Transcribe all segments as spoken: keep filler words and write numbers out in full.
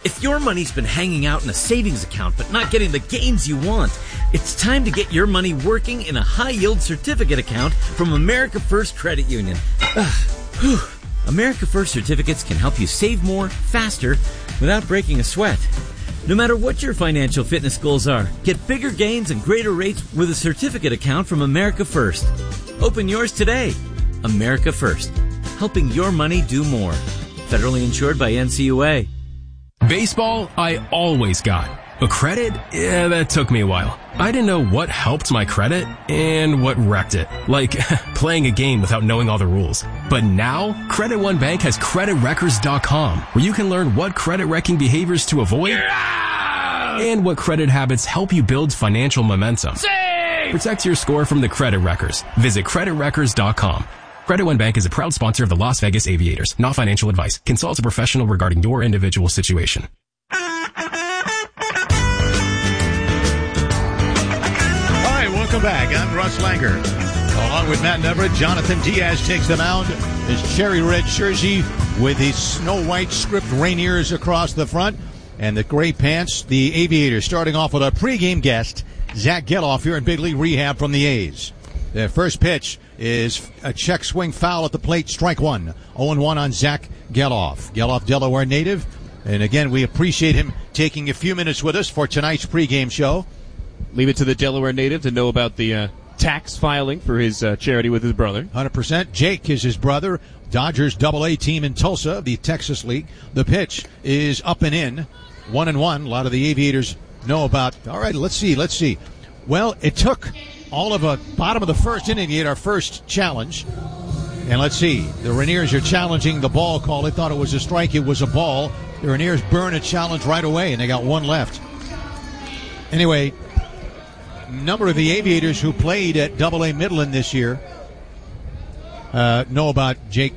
If your money's been hanging out in a savings account but not getting the gains you want, it's time to get your money working in a high-yield certificate account from America First Credit Union. America First certificates can help you save more, faster, without breaking a sweat. No matter what your financial fitness goals are, get bigger gains and greater rates with a certificate account from America First. Open yours today. America First, helping your money do more. Federally insured by N C U A. Baseball, I always got. But credit? Yeah, that took me a while. I didn't know what helped my credit and what wrecked it. Like, playing a game without knowing all the rules. But now, Credit One Bank has credit wreckers dot com, where you can learn what credit-wrecking behaviors to avoid and what credit habits help you build financial momentum. Save! Protect your score from the credit wreckers. Visit credit wreckers dot com. Credit One Bank is a proud sponsor of the Las Vegas Aviators. Not financial advice. Consult a professional regarding your individual situation. Welcome back. I'm Russ Langer. Along with Matt Neverett, Jonathan Diaz takes the mound. His cherry red jersey with his snow white script Rainiers across the front and the gray pants. The Aviators starting off with our pregame guest, Zach Geloff, here in Big League Rehab from the A's. The first pitch is a check swing foul at the plate, strike one. oh and one on Zach Geloff. Geloff, Delaware native. And again, we appreciate him taking a few minutes with us for tonight's pregame show. Leave it to the Delaware native to know about the uh, tax filing for his uh, charity with his brother. one hundred percent. Jake is his brother. Dodgers double A team in Tulsa, the Texas League. The pitch is up and in. One and one. A lot of the Aviators know about. All right, let's see. Let's see. Well, it took all of a bottom of the first inning to get our first challenge. And let's see. The Rainiers are challenging the ball call. They thought it was a strike. It was a ball. The Rainiers burn a challenge right away, and they got one left. Anyway, number of the Aviators who played at double A Midland this year uh, know about Jake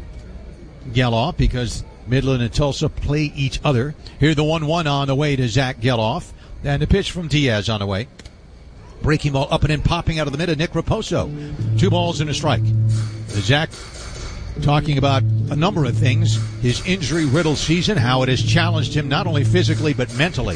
Geloff because Midland and Tulsa play each other. Here the one one on the way to Zach Geloff. And the pitch from Diaz on the way. Breaking ball up and in, popping out of the middle, Nick Raposo. Two balls and a strike. Zach talking about a number of things. His injury-riddled season, how it has challenged him not only physically but mentally.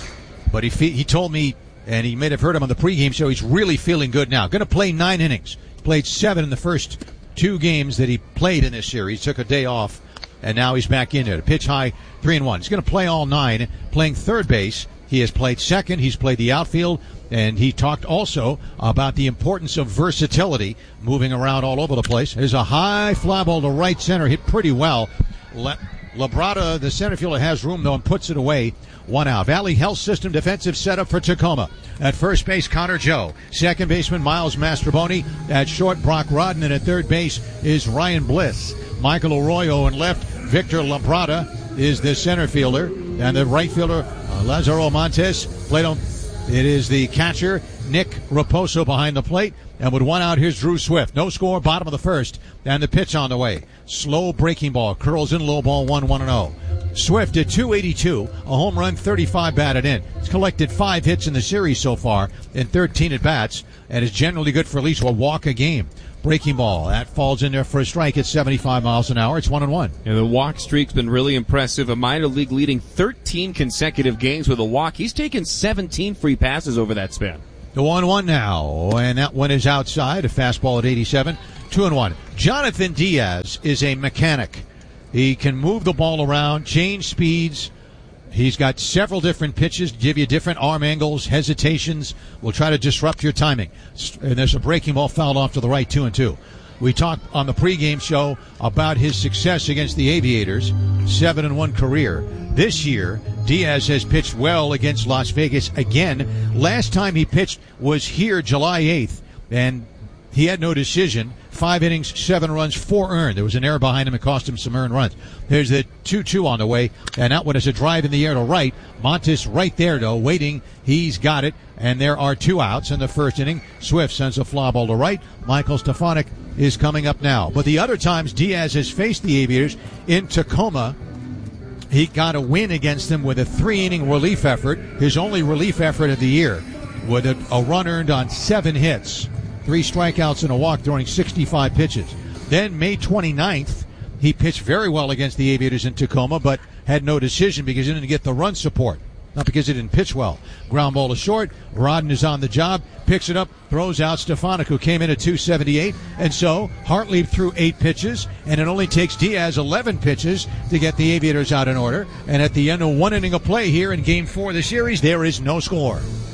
But he fe- he told me, and he may have heard him on the pregame show, he's really feeling good now. Going to play nine innings. Played seven in the first two games that he played in this series. Took a day off, and now he's back in there. The pitch high, three and one. He's going to play all nine, playing third base. He has played second. He's played the outfield, and he talked also about the importance of versatility, moving around all over the place. There's a high fly ball to right center, hit pretty well. Le- Labrada, the center fielder, has room, though, and puts it away. One out. Valley Health System defensive setup for Tacoma. At first base, Connor Joe. Second baseman, Miles Mastroboni. At short, Brock Rodden. And at third base is Ryan Bliss. Michael Arroyo in left. Victor Labrada is the center fielder. And the right fielder, uh, Lazaro Montes. Plate on. It is the catcher, Nick Raposo, behind the plate. And with one out, here's Drew Swift. No score, bottom of the first. And the pitch on the way. Slow breaking ball. Curls in, low ball, one, one and oh. Swift at two eighty-two, a home run, thirty-five batted in. He's collected five hits in the series so far in thirteen at-bats and is generally good for at least a walk a game. Breaking ball. That falls in there for a strike at seventy-five miles an hour. It's one and one. And the walk streak's been really impressive. A minor league leading thirteen consecutive games with a walk. He's taken seventeen free passes over that span. The one one now, and that one is outside. A fastball at eighty-seven. Two and one. Jonathan Diaz is a mechanic. He can move the ball around, change speeds. He's got several different pitches to give you different arm angles, hesitations. Will try to disrupt your timing. And there's a breaking ball fouled off to the right, two and two. We talked on the pregame show about his success against the Aviators, seven and one career. This year, Diaz has pitched well against Las Vegas again. Last time he pitched was here July eighth, and he had no decision. Five innings, seven runs, four earned. There was an error behind him that cost him some earned runs. There's the two two on the way, and that one is a drive in the air to right. Montes right there, though, waiting. He's got it, and there are two outs in the first inning. Swift sends a fly ball to right. Michael Stefanik is coming up now. But the other times Diaz has faced the Aviators in Tacoma, he got a win against them with a three-inning relief effort, his only relief effort of the year, with a, a run earned on seven hits. Three strikeouts and a walk, throwing sixty-five pitches. Then May twenty-ninth, He pitched very well against the Aviators in Tacoma, but had no decision because he didn't get the run support. Not because he didn't pitch well. Ground ball is short. Rodden is on the job. Picks it up. Throws out Stefanik, who came in at two seventy-eight. And so Hartlieb threw eight pitches. And it only takes Diaz eleven pitches to get the Aviators out in order. And at the end of one inning of play here in Game four of the series, there is no score.